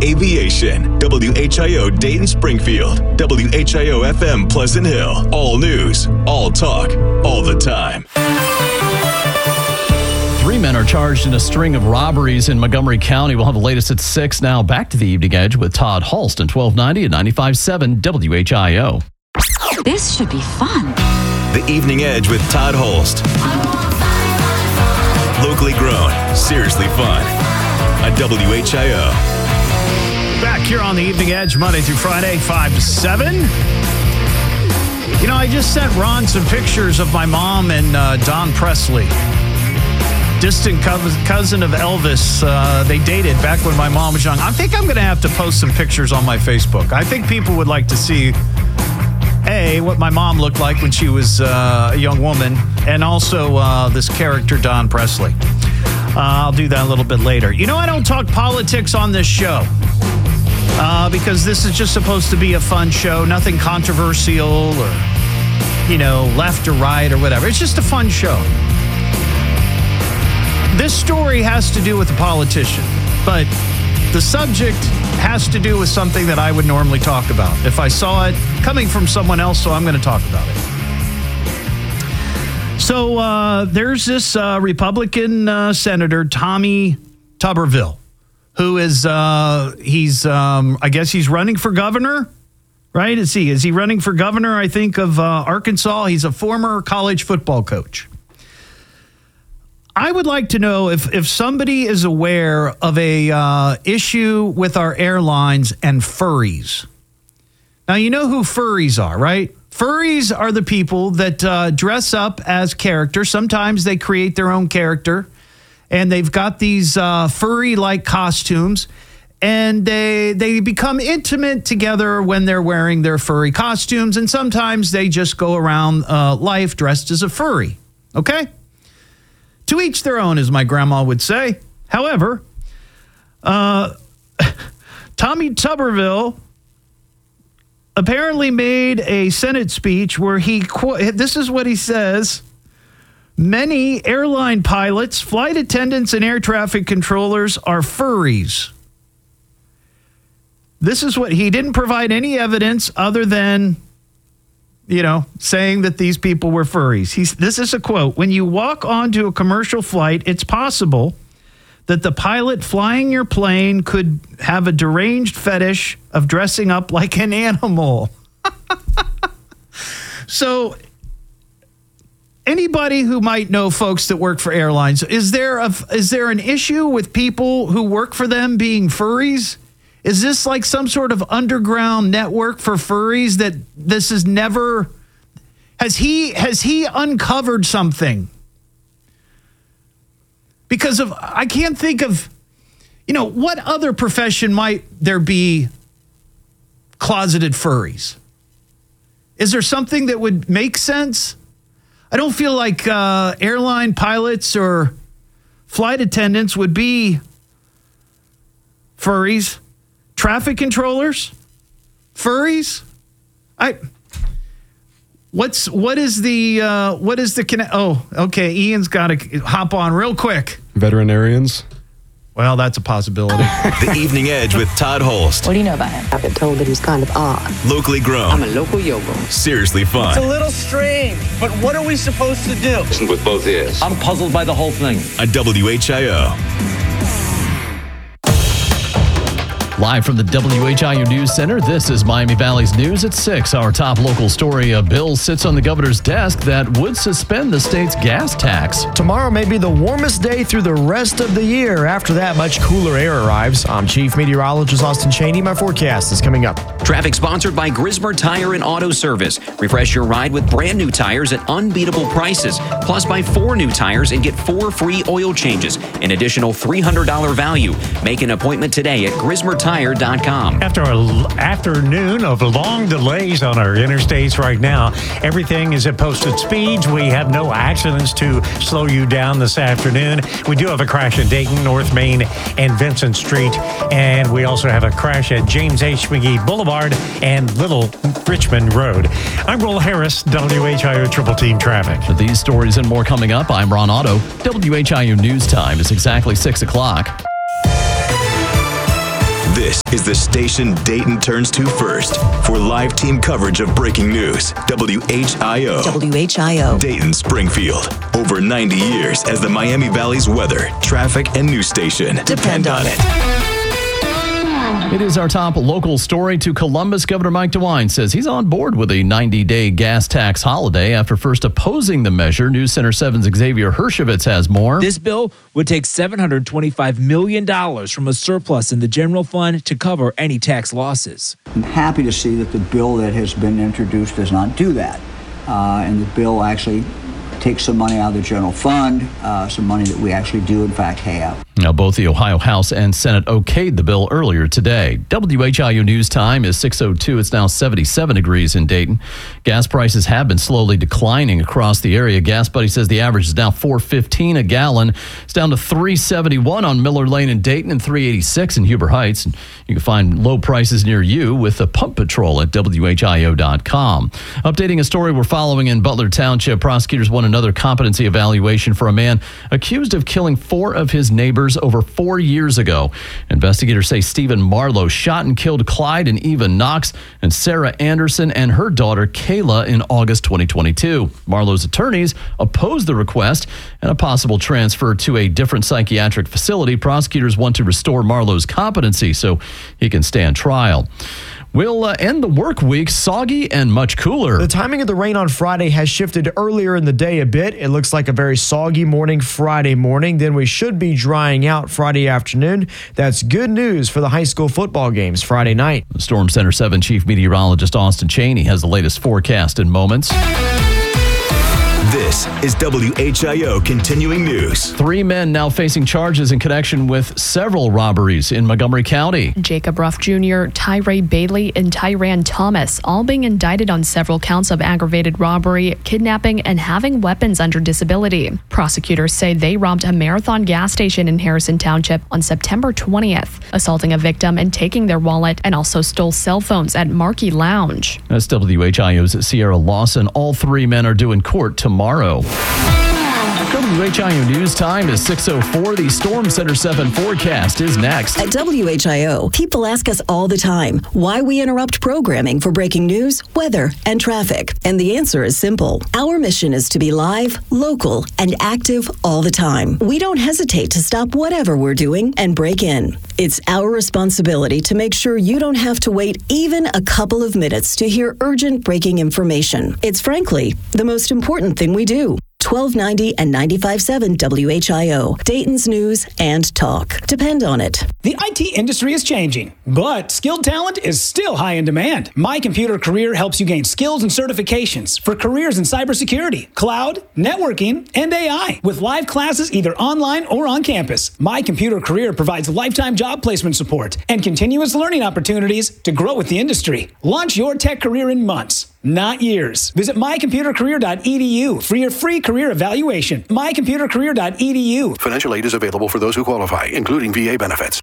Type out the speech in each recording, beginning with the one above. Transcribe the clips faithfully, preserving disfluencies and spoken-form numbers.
aviation. W H I O Dayton Springfield. W H I O F M Pleasant Hill. All news, all talk, all the time. Three men are charged in a string of robberies in Montgomery County. We'll have the latest at six now. Back to the Evening Edge with Todd Hulst and twelve ninety and ninety-five point seven W H I O. This should be fun. The Evening Edge with Todd Hulst. Locally grown, seriously fun. On W H I O. Back here on the Evening Edge, Monday through Friday, five to seven. You know, I just sent Ron some pictures of my mom and uh, Don Presley. Distant cousin of Elvis. Uh, they dated back when my mom was young. I think I'm going to have to post some pictures on my Facebook. I think people would like to see, A, what my mom looked like when she was uh, a young woman, and also uh, this character, Don Presley. Uh, I'll do that a little bit later. You know, I don't talk politics on this show uh, because this is just supposed to be a fun show, nothing controversial or, you know, left or right or whatever. It's just a fun show. This story has to do with a politician, but the subject has to do with something that I would normally talk about if I saw it coming from someone else, so I'm going to talk about it. So uh, there's this uh, Republican uh, Senator, Tommy Tuberville, who is, uh, he's, um, I guess he's running for governor, right? Is he, is he running for governor, I think, of uh, Arkansas? He's a former college football coach. I would like to know if, if somebody is aware of a uh, issue with our airlines and furries. Now, you know who furries are, right? Furries are the people that uh, dress up as characters. Sometimes they create their own character, and they've got these uh, furry-like costumes, and they they become intimate together when they're wearing their furry costumes, and sometimes they just go around uh, life dressed as a furry, okay? To each their own, as my grandma would say. However, uh, Tommy Tuberville apparently made a Senate speech where he, this is what he says, many airline pilots, flight attendants, and air traffic controllers are furries. This is what, he didn't provide any evidence other than, you know, saying that these people were furries. He's, this is a quote. When you walk onto a commercial flight, it's possible that the pilot flying your plane could have a deranged fetish of dressing up like an animal. So anybody who might know folks that work for airlines, is there a, is there an issue with people who work for them being furries? Is this like some sort of underground network for furries that this is never, has he, has he uncovered something? Because of, I can't think of, you know, what other profession might there be closeted furries? Is there something that would make sense? I don't feel like uh, airline pilots or flight attendants would be furries. Traffic controllers, furries. I. What's what is the uh, what is the connect? Oh, okay. Ian's got to hop on real quick. Veterinarians. Well, that's a possibility. The Evening Edge with Todd Hulst. What do you know about him? I've been told that he's kind of odd. Locally grown. I'm a local yogo. Seriously fun. It's a little strange, but what are we supposed to do? Listen with both ears. I'm puzzled by the whole thing. On W H I O. Live from the W H I O News Center, this is Miami Valley's News at six. Our top local story, a bill sits on the governor's desk that would suspend the state's gas tax. Tomorrow may be the warmest day through the rest of the year. After that, much cooler air arrives. I'm Chief Meteorologist Austin Cheney. My forecast is coming up. Traffic sponsored by Grismer Tire and Auto Service. Refresh your ride with brand new tires at unbeatable prices. Plus, buy four new tires and get four free oil changes. An additional three hundred dollars value. Make an appointment today at Grismer Tire dot com. After an afternoon of long delays on our interstates right now, everything is at posted speeds. We have no accidents to slow you down this afternoon. We do have a crash at Dayton, North Main, and Vincent Street. And we also have a crash at James H. McGee Boulevard and Little Richmond Road. I'm Will Harris, W H I O Triple Team Traffic. For these stories and more coming up, I'm Ron Otto. W H I O News Time is exactly six o'clock. This is is the station Dayton turns to first for live team coverage of breaking news. W H I O. W H I O. Dayton Springfield. Over ninety years as the Miami Valley's weather, traffic, and news station. Depend on it. It is our top local story to Columbus. Governor Mike DeWine says he's on board with a ninety-day gas tax holiday after first opposing the measure. News Center seven's Xavier Hershovitz has more. This bill would take seven hundred twenty-five million dollars from a surplus in the general fund to cover any tax losses. I'm happy to see that the bill that has been introduced does not do that. Uh, and the bill actually takes some money out of the general fund, uh, some money that we actually do, in fact, have. Now, both the Ohio House and Senate okayed the bill earlier today. W H I O News time is six oh two. It's now seventy-seven degrees in Dayton. Gas prices have been slowly declining across the area. Gas Buddy says the average is now four fifteen a gallon. It's down to three seventy-one on Miller Lane in Dayton and three eighty-six in Huber Heights. And you can find low prices near you with the Pump Patrol at W H I O dot com. Updating a story we're following in Butler Township. Prosecutors want another competency evaluation for a man accused of killing four of his neighbors over four years ago. Investigators say Stephen Marlowe shot and killed Clyde and Eva Knox and Sarah Anderson and her daughter Kayla in August twenty twenty-two. Marlowe's attorneys opposed the request and a possible transfer to a different psychiatric facility. Prosecutors want to restore Marlowe's competency so he can stand trial. We'll uh, end the work week soggy and much cooler. The timing of the rain on Friday has shifted earlier in the day a bit. It looks like a very soggy morning Friday morning. Then we should be drying out Friday afternoon. That's good news for the high school football games Friday night. The Storm Center seven Chief Meteorologist Austin Cheney has the latest forecast in moments. This is W H I O Continuing News. Three men now facing charges in connection with several robberies in Montgomery County. Jacob Ruff Junior, Tyree Bailey, and Tyran Thomas, all being indicted on several counts of aggravated robbery, kidnapping, and having weapons under disability. Prosecutors say they robbed a Marathon gas station in Harrison Township on September twentieth, assaulting a victim and taking their wallet, and also stole cell phones at Marquee Lounge. That's W H I O's Sierra Lawson. All three men are due in court tomorrow. W H I O News time is six oh four. The Storm Center seven forecast is next. At W H I O, people ask us all the time why we interrupt programming for breaking news, weather, and traffic. And the answer is simple. Our mission is to be live, local, and active all the time. We don't hesitate to stop whatever we're doing and break in. It's our responsibility to make sure you don't have to wait even a couple of minutes to hear urgent breaking information. It's frankly the most important thing we do. twelve ninety and ninety-five point seven W H I O, Dayton's News and Talk. Depend on it. The I T industry is changing, but skilled talent is still high in demand. My Computer Career helps you gain skills and certifications for careers in cybersecurity, cloud, networking, and A I. With live classes either online or on campus, My Computer Career provides lifetime job placement support and continuous learning opportunities to grow with the industry. Launch your tech career in months, not years. Visit my computer career dot e d u for your free career evaluation. my computer career dot e d u. Financial aid is available for those who qualify, including V A benefits.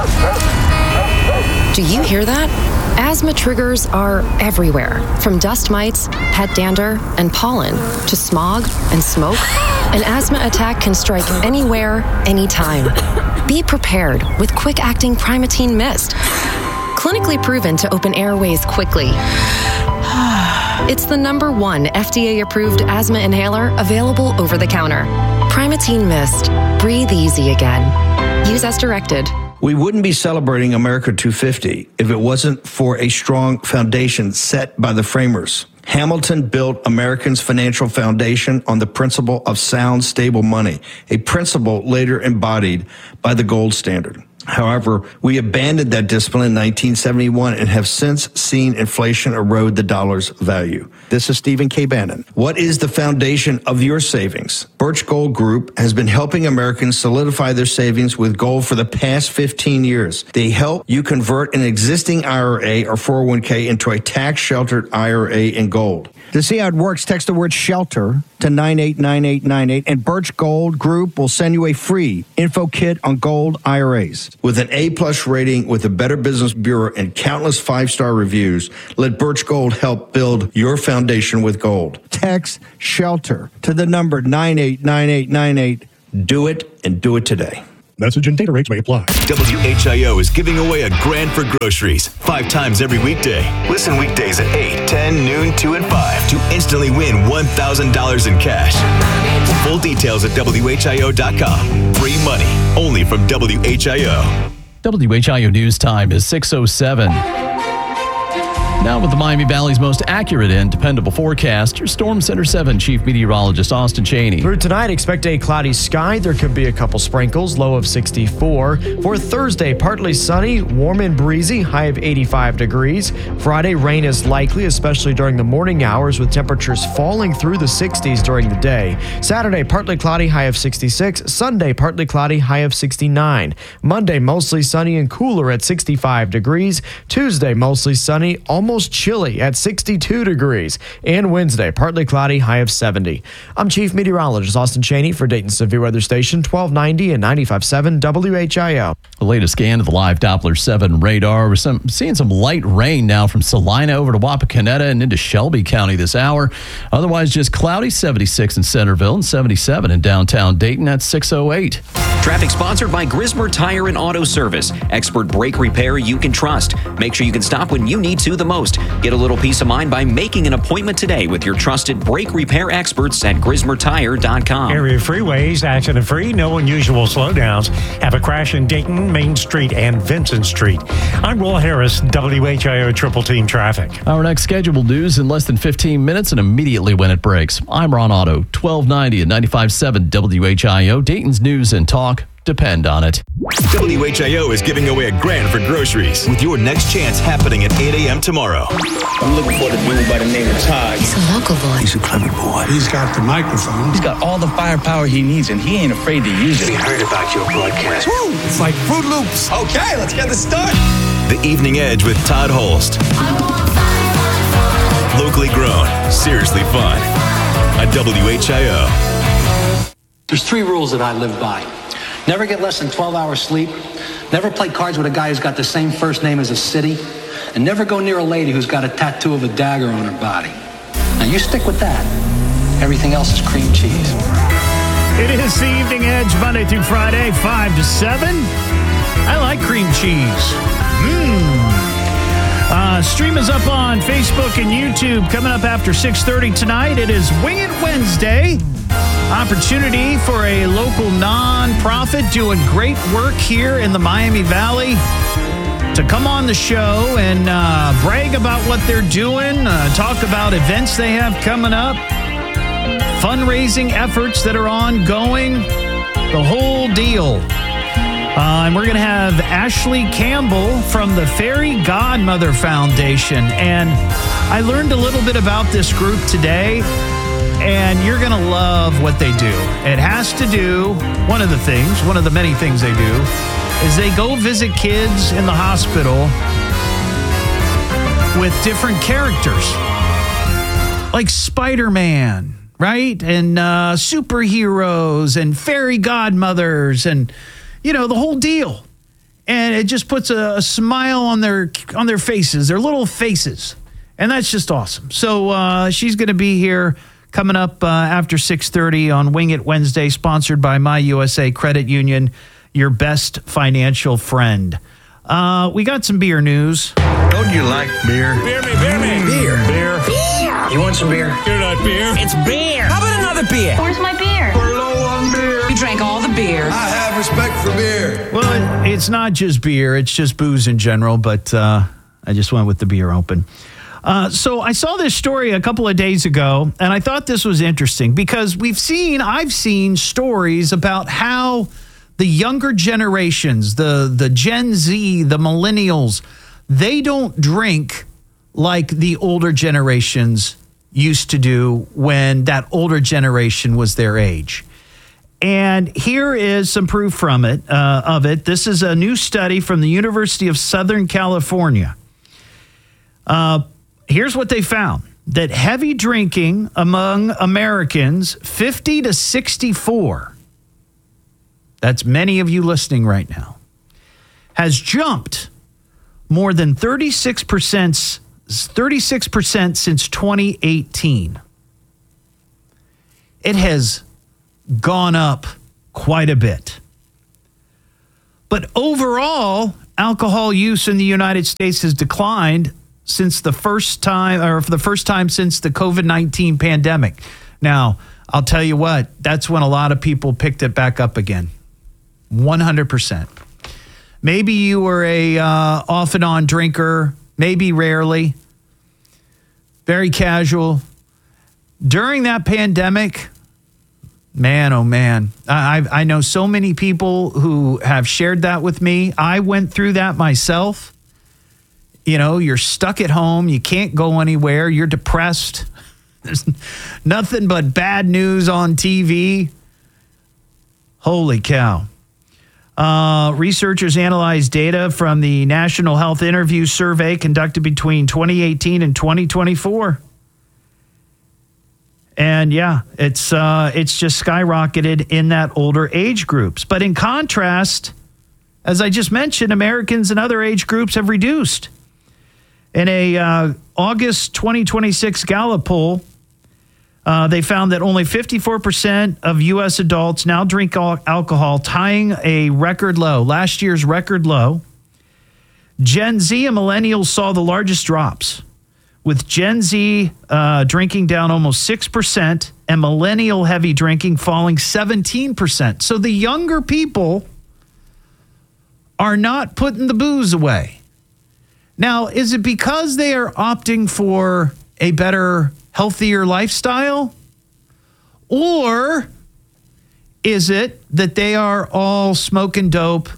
Do you hear that? Asthma triggers are everywhere, from dust mites, pet dander, and pollen, to smog and smoke. An asthma attack can strike anywhere, anytime. Be prepared with quick-acting Primatene Mist. Clinically proven to open airways quickly. It's the number one F D A-approved asthma inhaler available over the counter. Primatene Mist. Breathe easy again. Use as directed. We wouldn't be celebrating America two fifty if it wasn't for a strong foundation set by the framers. Hamilton built Americans' financial foundation on the principle of sound, stable money, a principle later embodied by the gold standard. However, we abandoned that discipline in nineteen seventy-one and have since seen inflation erode the dollar's value. This is Stephen K. Bannon. What is the foundation of your savings? Birch Gold Group has been helping Americans solidify their savings with gold for the past fifteen years. They help you convert an existing I R A or four oh one k into a tax-sheltered I R A in gold. To see how it works, text the word SHELTER to nine eight nine eight nine eight, and Birch Gold Group will send you a free info kit on gold I R As. With an A-plus rating with the Better Business Bureau and countless five-star reviews, let Birch Gold help build your foundation with gold. Text SHELTER to the number nine eight nine eight nine eight. Do it, and do it today. Message and data rates may apply. W H I O is giving away a grand for groceries five times every weekday. Listen weekdays at eight, ten, noon, two, and five to instantly win one thousand dollars in cash. Full details at W H I O dot com. Free money only from W H I O. W H I O News Time is six oh seven. Now with the Miami Valley's most accurate and dependable forecast, your Storm Center seven Chief Meteorologist Austin Cheney. Through tonight, expect a cloudy sky. There could be a couple sprinkles, low of sixty-four. For Thursday, partly sunny, warm and breezy, high of eighty-five degrees. Friday, rain is likely, especially during the morning hours, with temperatures falling through the sixties during the day. Saturday, partly cloudy, high of sixty-six. Sunday, partly cloudy, high of sixty-nine. Monday, mostly sunny and cooler at sixty-five degrees. Tuesday, mostly sunny, almost Almost chilly at sixty-two degrees. And Wednesday, partly cloudy, high of seventy. I'm Chief Meteorologist Austin Cheney for Dayton Severe Weather Station, twelve ninety and ninety-five point seven W H I O. The latest scan of the live Doppler seven radar. We're some, seeing some light rain now from Salina over to Wapakoneta and into Shelby County this hour. Otherwise, just cloudy, seventy-six in Centerville and seventy-seven in downtown Dayton at six oh eight. Traffic sponsored by Grismer Tire and Auto Service. Expert brake repair you can trust. Make sure you can stop when you need to the most. Get a little peace of mind by making an appointment today with your trusted brake repair experts at Grismer Tire dot com. Area freeways, accident-free, no unusual slowdowns. Have a crash in Dayton, Main Street, and Vincent Street. I'm Will Harris, W H I O Triple Team Traffic. Our next scheduled news in less than fifteen minutes and immediately when it breaks. I'm Ron Otto, twelve ninety and ninety-five point seven W H I O, Dayton's news and talk. Depend on it. W H I O is giving away a grand for groceries with your next chance happening at eight a.m. tomorrow. I'm looking for the dude by the name of Todd. He's a local boy. He's a clever boy. He's got the microphone. He's got all the firepower he needs, and he ain't afraid to use it. We heard about your broadcast. Woo! It's like Fruit Loops. Okay, let's get this started. The Evening Edge with Todd Holst. Locally grown, seriously fun. At W H I O. There's three rules that I live by. Never get less than twelve hours sleep. Never play cards with a guy who's got the same first name as a city. And never go near a lady who's got a tattoo of a dagger on her body. Now you stick with that. Everything else is cream cheese. It is the Evening Edge, Monday through Friday, five to seven. I like cream cheese. Mmm. Uh, stream is up on Facebook and YouTube. Coming up after six thirty tonight, it is Wing It Wednesday. Opportunity for a local nonprofit doing great work here in the Miami Valley to come on the show and uh, brag about what they're doing, uh, talk about events they have coming up, fundraising efforts that are ongoing, the whole deal. Uh, and we're going to have Ashley Campbell from the Fairy Godmother Foundation. And I learned a little bit about this group today. And you're going to love what they do. It has to do, one of the things, one of the many things they do, is they go visit kids in the hospital with different characters. Like Spider-Man, right? And uh, superheroes and fairy godmothers and, you know, the whole deal. And it just puts a, a smile on their on their faces, their little faces. And that's just awesome. So uh, she's going to be here coming up uh, after six thirty on Wing It Wednesday, sponsored by My U S A Credit Union, your best financial friend. Uh, we got some beer news. Don't you like beer? Beer me, beer me. Beer. Beer. Beer. You want some beer? You're not beer. It's beer. How about another beer? Where's my beer? We're low on beer. You drank all the beer. I have respect for beer. Well, it, it's not just beer. It's just booze in general, but uh, I just went with the beer open. Uh, so I saw this story a couple of days ago, and I thought this was interesting because we've seen, I've seen stories about how the younger generations, the, the Gen Z, the millennials, they don't drink like the older generations used to do when that older generation was their age. And here is some proof from it, uh, of it. This is a new study from the University of Southern California. Uh, Here's what they found, that heavy drinking among Americans fifty to sixty-four, that's many of you listening right now, has jumped more than thirty-six percent, thirty-six percent since twenty eighteen. It has gone up quite a bit. But overall, alcohol use in the United States has declined since the first time, or for the first time since the covid nineteen pandemic. Now, I'll tell you what, that's when a lot of people picked it back up again. one hundred percent. Maybe you were a uh, off and on drinker, maybe rarely, very casual. During that pandemic, man, oh man, I, I know so many people who have shared that with me. I went through that myself. You know, you're stuck at home. You can't go anywhere. You're depressed. There's nothing but bad news on T V. Holy cow. Uh, researchers analyzed data from the National Health Interview Survey conducted between twenty eighteen and twenty twenty-four. And yeah, it's uh, it's just skyrocketed in that older age groups. But in contrast, as I just mentioned, Americans in other age groups have reduced. In a uh, August twenty twenty-six Gallup poll, uh, they found that only fifty-four percent of U S adults now drink al- alcohol, tying a record low, last year's record low. Gen Z and millennials saw the largest drops, with Gen Z uh, drinking down almost six percent and millennial heavy drinking falling seventeen percent. So the younger people are not putting the booze away. Now, is it because they are opting for a better, healthier lifestyle? Or is it that they are all smoking dope,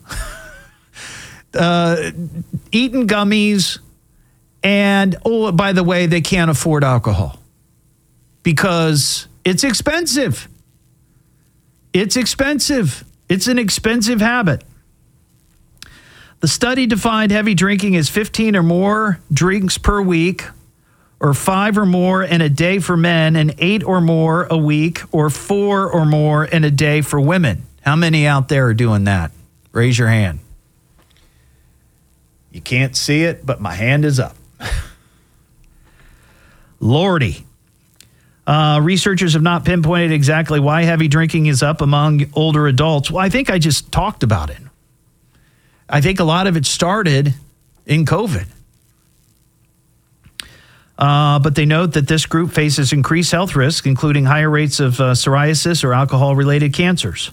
uh, eating gummies, and, oh, by the way, they can't afford alcohol because it's expensive. It's expensive. It's an expensive habit. The study defined heavy drinking as fifteen or more drinks per week, or five or more in a day for men, and eight or more a week, or four or more in a day for women. How many out there are doing that? Raise your hand. You can't see it, but my hand is up. Lordy. Uh, researchers have not pinpointed exactly why heavy drinking is up among older adults. Well, I think I just talked about it. I think a lot of it started in COVID. Uh, but they note that this group faces increased health risks, including higher rates of uh, psoriasis or alcohol-related cancers.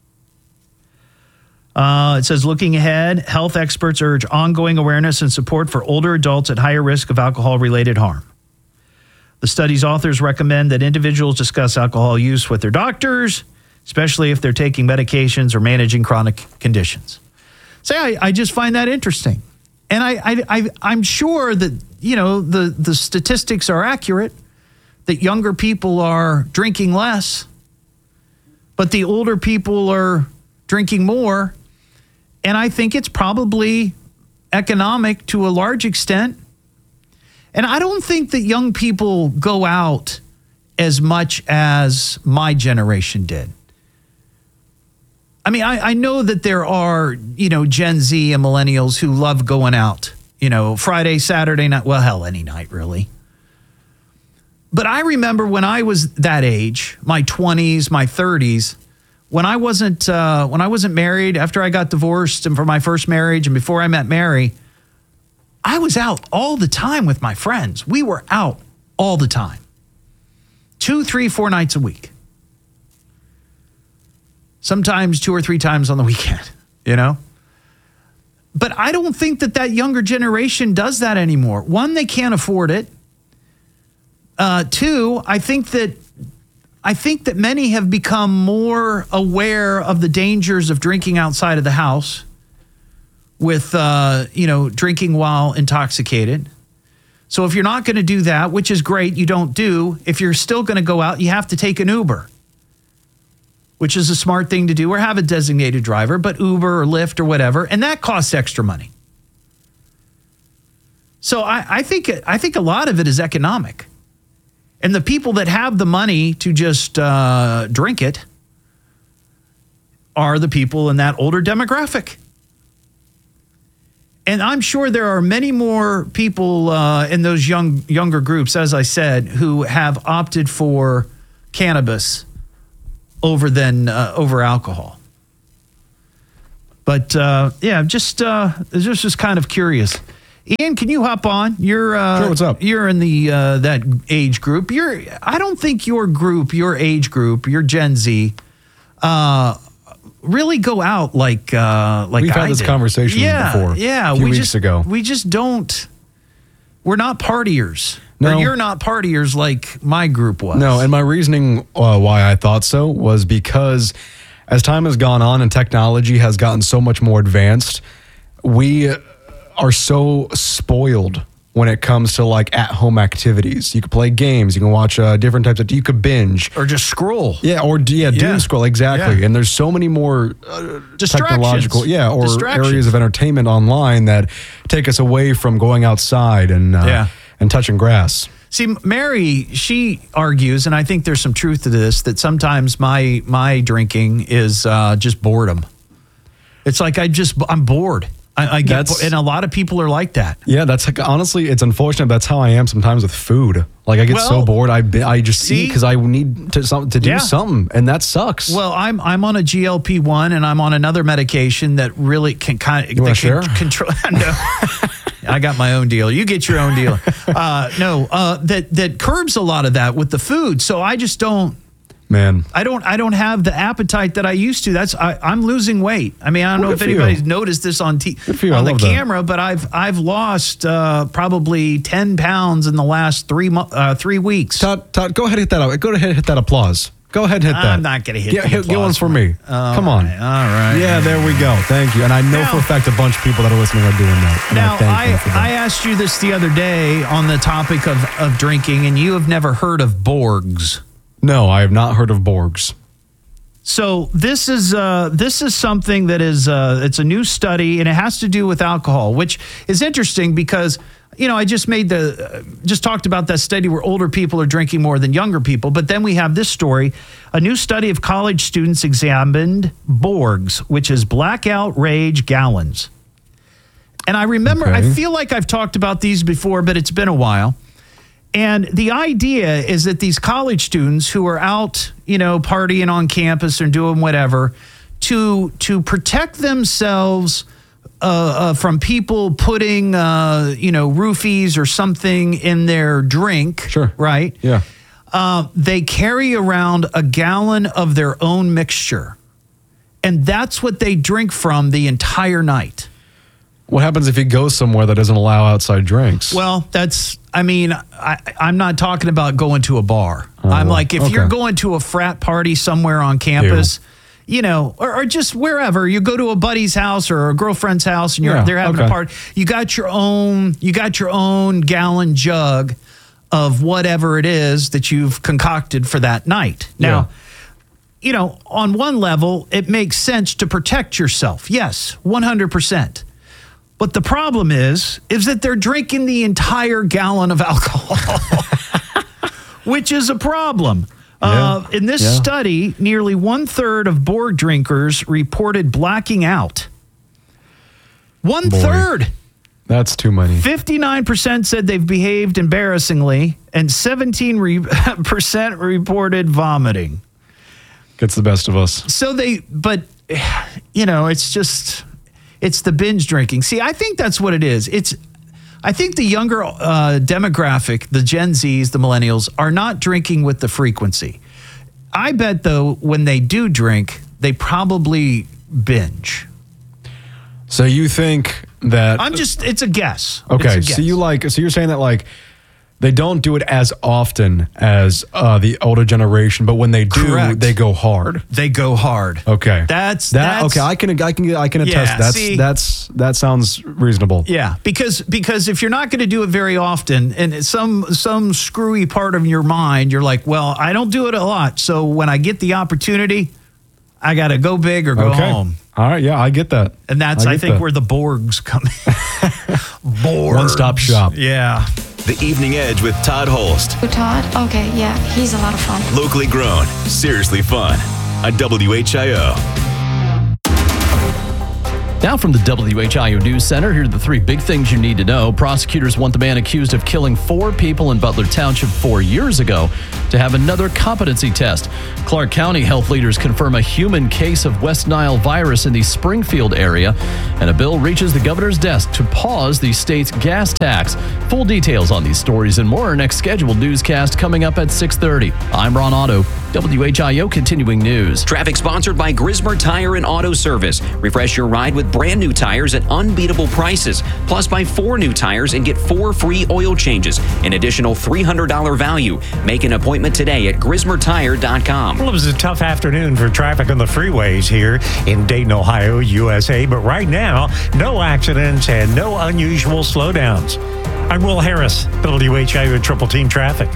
Uh, it says, looking ahead, health experts urge ongoing awareness and support for older adults at higher risk of alcohol-related harm. The study's authors recommend that individuals discuss alcohol use with their doctors, especially if they're taking medications or managing chronic conditions. So I, I just find that interesting. And I, I, I, I'm sure that, you know, the, the statistics are accurate, that younger people are drinking less, but the older people are drinking more. And I think it's probably economic to a large extent. And I don't think that young people go out as much as my generation did. I mean, I, I know that there are, you know, Gen Z and millennials who love going out, you know, Friday, Saturday night, well, hell, any night, really. But I remember when I was that age, my twenties, my thirties, when I wasn't uh, when I wasn't married, after I got divorced and for my first marriage and before I met Mary, I was out all the time with my friends. We were out all the time. Two, three, four nights a week. Sometimes two or three times on the weekend, you know? But I don't think that that younger generation does that anymore. One, they can't afford it. Uh, two, I think that I think that many have become more aware of the dangers of drinking outside of the house with, uh, you know, drinking while intoxicated. So if you're not going to do that, which is great, you don't do. If you're still going to go out, you have to take an Uber, which is a smart thing to do, or have a designated driver, but Uber or Lyft or whatever, and that costs extra money. So I, I think I think a lot of it is economic. And the people that have the money to just uh, drink it are the people in that older demographic. And I'm sure there are many more people uh, in those young younger groups, as I said, who have opted for cannabis over than uh, over alcohol. But uh, yeah, just uh, just just kind of curious. Ian, can you hop on? You're uh, sure, what's up? You're in the uh, that age group. You're. I don't think your group, your age group, your Gen Z, uh, really go out like uh, like We've had I this did. conversation yeah, before. Yeah, a few we weeks just ago. we just don't. We're not partiers. No. Or you're not partiers like my group was. No, and my reasoning uh, why I thought so was because as time has gone on and technology has gotten so much more advanced, we are so spoiled when it comes to like at-home activities. You can play games, you can watch uh, different types of, you could binge. Or just scroll. Yeah, or yeah, doom Yeah. scroll, exactly. Yeah. And there's so many more uh, Distractions. technological, yeah, or Distractions. areas of entertainment online that take us away from going outside and uh, Yeah. and touching grass. See, Mary, she argues, and I think there's some truth to this, that sometimes my my drinking is uh, just boredom. It's like I just I'm bored. I, I get, That's- bo- and a lot of people are like that. Yeah, that's like, honestly, it's unfortunate. That's how I am sometimes with food. Like I get Well, so bored, I bi- I just see? eat because I need to some, to do Yeah. something, and that sucks. Well, I'm I'm on a G L P one, and I'm on another medication that really can kind of You wanna that can share? control. No, I got my own deal. You get your own deal. Uh, no, uh, that that curbs a lot of that with the food. So I just don't. Man, I don't. I don't have the appetite that I used to. That's. I, I'm losing weight. I mean, I don't Well, know if good for you. anybody's noticed this on t- Good for you. I on the love that. camera, but I've I've lost uh, probably ten pounds in the last three mo- uh, three weeks. Todd, Todd, go ahead and hit that. Go ahead and hit that applause. Go ahead and hit that. I'm not going to hit. Get, the hit, get applause ones for one. me. All Come on. right, all right. Yeah, there we go. Thank you. And I know Now- for a fact a bunch of people that are listening are doing that. And Now, I thank them I, for that. I asked you this the other day on the topic of, of drinking, and you have never heard of Borgs. No, I have not heard of Borgs. So this is uh, this is something that is uh, it's a new study, and it has to do with alcohol, which is interesting because you know I just made the uh, just talked about that study where older people are drinking more than younger people, but then we have this story: a new study of college students examined Borgs, which is blackout rage gallons. And I remember, I Okay. feel like I've talked about these before, but it's been a while. And the idea is that these college students who are out, you know, partying on campus or doing whatever, to to protect themselves uh, uh, from people putting, uh, you know, roofies or something in their drink. Sure. Right. Yeah. Uh, they carry around a gallon of their own mixture, and that's what they drink from the entire night. What happens if you go somewhere that doesn't allow outside drinks? Well, that's, I mean, I, I'm not talking about going to a bar. Oh, I'm well, like, if okay. you're going to a frat party somewhere on campus, you know, or, or just wherever, you go to a buddy's house or a girlfriend's house and you're Yeah, they're having okay. a party, you got your own, you got your own gallon jug of whatever it is that you've concocted for that night. Now, Yeah. you know, on one level, it makes sense to protect yourself. Yes, one hundred percent. But the problem is, is that they're drinking the entire gallon of alcohol, which is a problem. Uh, in this yeah. study, nearly one third of Borg drinkers reported blacking out. One Boy. third. That's too many. fifty-nine percent said they've behaved embarrassingly, and seventeen percent reported vomiting. Gets the best of us. So they, but, you know, it's just, it's the binge drinking. See, I think that's what it is. It's, I think the younger uh, demographic, the Gen Zs, the millennials, are not drinking with the frequency. I bet, though, when they do drink, they probably binge. So you think that I'm just, it's a guess. Okay, It's a so you guess. like so you're saying that like they don't do it as often as uh, the older generation, but when they do, Correct. they go hard. They go hard. Okay, That's, that. that's Okay, I can I can I can attest. Yeah, that's see- that's that sounds reasonable. Yeah, because because if you're not going to do it very often, and some some screwy part of your mind, you're like, well, I don't do it a lot, so when I get the opportunity, I got to go big or go Okay. home, All right, yeah, I get that. and that's I, get think that. where the Borgs come in. Borgs, One-stop shop. Yeah, The Evening Edge with Todd Holst. Todd? Okay, yeah, he's a lot of fun. Locally grown, seriously fun. On W H I O. Now from the W H I O News Center, here are the three big things you need to know. Prosecutors want the man accused of killing four people in Butler Township four years ago to have another competency test. Clark County health leaders confirm a human case of West Nile virus in the Springfield area, and a bill reaches the governor's desk to pause the state's gas tax. Full details on these stories and more next scheduled newscast coming up at six thirty. I'm Ron Otto, W H I O Continuing News. Traffic sponsored by Grismer Tire and Auto Service. Refresh your ride with brand new tires at unbeatable prices. Plus, buy four new tires and get four free oil changes. An additional three hundred dollars value. Make an appointment today at grismer tire dot com. Well, it was a tough afternoon for traffic on the freeways here in Dayton, Ohio, U S A. But right now, no accidents and no unusual slowdowns. I'm Will Harris, W H I O Triple Team Traffic.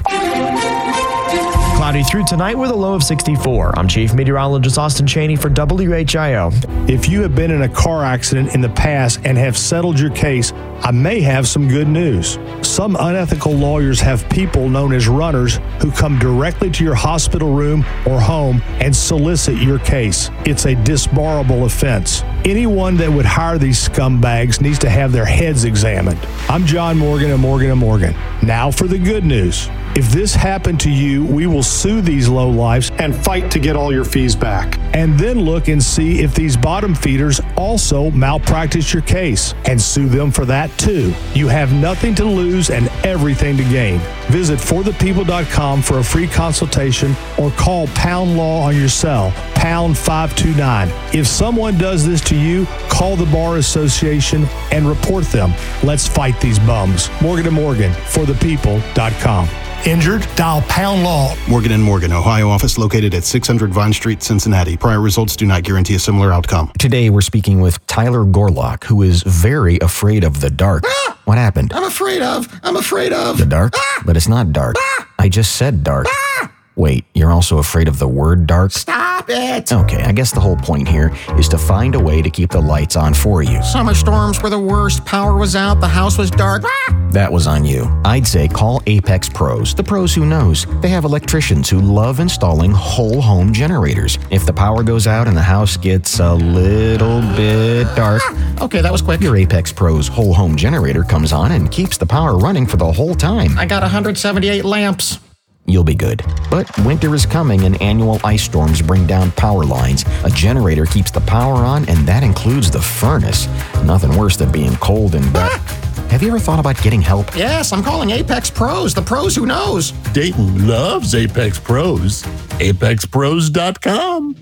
Cloudy through tonight with a low of sixty-four. I'm Chief Meteorologist Austin Cheney for W H I O. If you have been in a car accident in the past and have settled your case, I may have some good news. Some unethical lawyers have people known as runners who come directly to your hospital room or home and solicit your case. It's a disbarable offense. Anyone that would hire these scumbags needs to have their heads examined. I'm John Morgan of Morgan and Morgan. Now for the good news. If this happened to you, we will sue these lowlifes and fight to get all your fees back. And then look and see if these bottom feeders also malpractice your case and sue them for that too. You have nothing to lose and everything to gain. Visit for the people dot com for a free consultation or call Pound Law on your cell, pound five two nine. If someone does this to you, call the Bar Association and report them. Let's fight these bums. Morgan and Morgan, for the people dot com. Injured? Dial Pound Law. Morgan and Morgan, Ohio office located at six hundred Vine Street, Cincinnati. Prior results do not guarantee a similar outcome. Today we're speaking with Tyler Gorlock, who is very afraid of the dark. Ah! What happened? I'm afraid of. I'm afraid of. The dark? Ah! But it's not dark. Ah! I just said dark. Ah! Wait, you're also afraid of the word dark? Stop it. Okay, I guess the whole point here is to find a way to keep the lights on for you. Summer storms were the worst. Power was out. The house was dark. Ah! That was on you. I'd say call Apex Pros, the pros who knows. They have electricians who love installing whole home generators. If the power goes out and the house gets a little bit dark, ah! Okay, that was quick. Your Apex Pros whole home generator comes on and keeps the power running for the whole time. I got one hundred seventy-eight lamps. You'll be good. But winter is coming and annual ice storms bring down power lines. A generator keeps the power on, and that includes the furnace. Nothing worse than being cold and wet. Have you ever thought about getting help? Yes, I'm calling Apex Pros, the pros who knows. Dayton loves Apex Pros. apex pros dot com.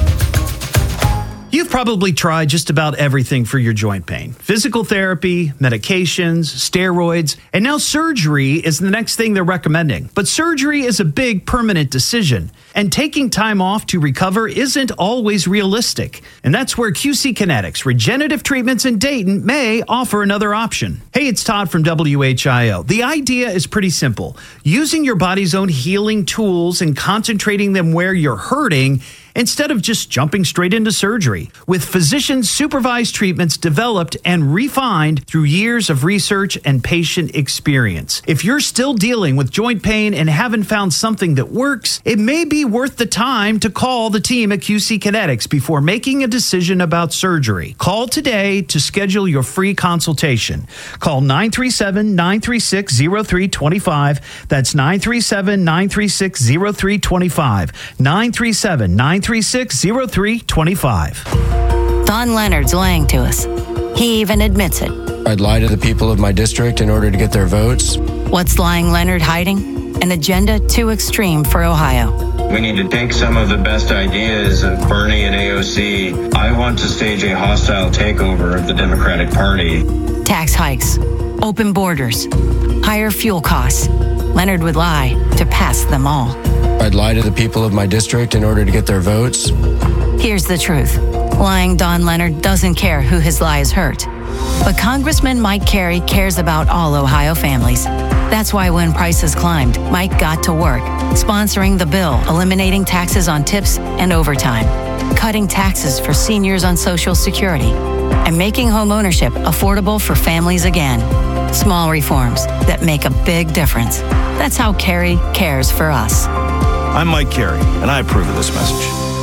You've probably tried just about everything for your joint pain. Physical therapy, medications, steroids, and now surgery is the next thing they're recommending. But surgery is a big permanent decision, and taking time off to recover isn't always realistic. And that's where Q C Kinetics Regenerative Treatments in Dayton may offer another option. Hey, it's Todd from W H I O. The idea is pretty simple. Using your body's own healing tools and concentrating them where you're hurting instead of just jumping straight into surgery. With physician-supervised treatments developed and refined through years of research and patient experience. If you're still dealing with joint pain and haven't found something that works, it may be worth the time to call the team at Q C Kinetics before making a decision about surgery. Call today to schedule your free consultation. Call nine three seven, nine three six, zero three two five. That's nine three seven, nine three six, zero three two five. nine three seven, nine three six, zero three two five. Don Leonard's lying to us. He even admits it. I'd lie to the people of my district in order to get their votes. What's lying Leonard hiding? An agenda too extreme for Ohio. We need to take some of the best ideas of Bernie and A O C. I want to stage a hostile takeover of the Democratic Party. Tax hikes, open borders, higher fuel costs. Leonard would lie to pass them all. I'd lie to the people of my district in order to get their votes. Here's the truth. Lying Don Leonard doesn't care who his lies hurt. But Congressman Mike Carey cares about all Ohio families. That's why when prices climbed, Mike got to work, sponsoring the bill eliminating taxes on tips and overtime, cutting taxes for seniors on Social Security, and making home ownership affordable for families again. Small reforms that make a big difference. That's how Carey cares for us. I'm Mike Carey, and I approve of this message.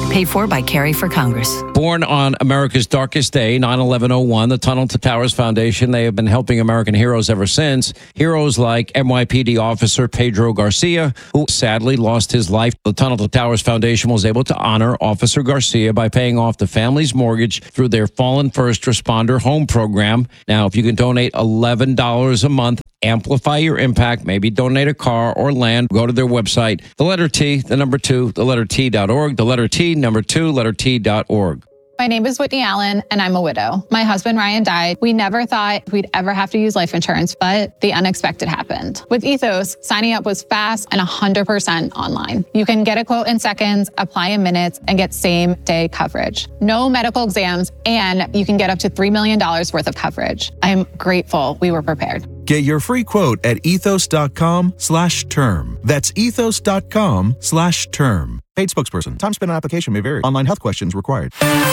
Paid for by Carry for Congress. Born on America's darkest day, nine eleven oh one, the Tunnel to Towers Foundation, they have been helping American heroes ever since. Heroes like N Y P D officer Pedro Garcia, who sadly lost his life. The Tunnel to Towers Foundation was able to honor Officer Garcia by paying off the family's mortgage through their Fallen First Responder Home Program. Now, if you can donate eleven dollars a month, amplify your impact, maybe donate a car or land, go to their website, the letter T, the number two, the letter T dot org, the letter T, number two, letter T dot org. My name is Whitney Allen, and I'm a widow. My husband, Ryan, died. We never thought we'd ever have to use life insurance, but the unexpected happened. With Ethos, signing up was fast and one hundred percent online. You can get a quote in seconds, apply in minutes, and get same-day coverage. No medical exams, and you can get up to three million dollars worth of coverage. I'm grateful we were prepared. Get your free quote at ethos.com slash term. That's ethos.com slash term. Paid spokesperson. Time spent on application may vary. Online health questions required.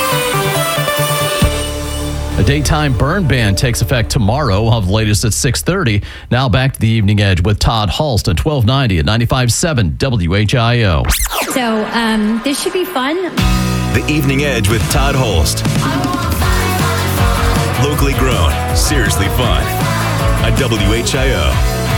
A daytime burn ban takes effect tomorrow. We'll have the latest at six thirty. Now back to the Evening Edge with Todd Halst at twelve ninety at ninety-five point seven W H I O. So um, this should be fun. The Evening Edge with Todd Holst. Locally grown, seriously fun. On W H I O.